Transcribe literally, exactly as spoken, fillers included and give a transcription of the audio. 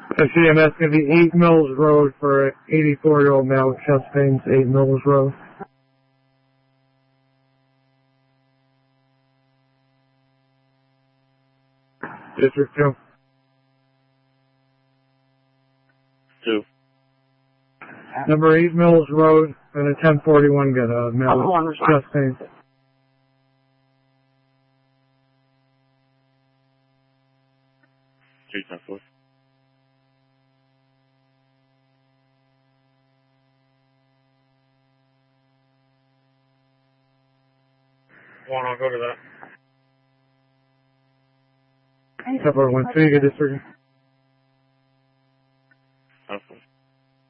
The C M S going to be eight Mills Road for an eighty-four-year-old male with chest pains, eight Mills Road. District two. Two. Number eight Mills Road and a ten forty-one got a male with chest pains. Three ten four. One, I'll go to that. Separate one, three, good district.